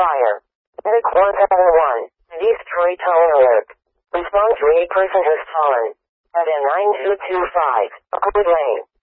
fire. Nick 171. Destroy tone alert. Response rate person has fallen. At N9225. Wood Lane.